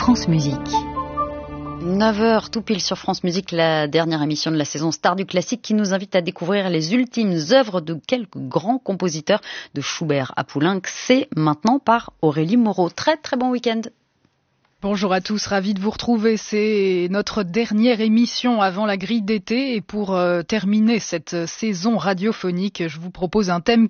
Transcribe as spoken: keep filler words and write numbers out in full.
France Musique. neuf heures tout pile sur France Musique, la dernière émission de la saison Star du classique qui nous invite à découvrir les ultimes œuvres de quelques grands compositeurs, de Schubert à Poulenc. C'est maintenant par Aurélie Moreau. Très très bon week-end. Bonjour à tous, ravi de vous retrouver. C'est notre dernière émission avant la grille d'été et pour euh, terminer cette saison radiophonique, je vous propose un thème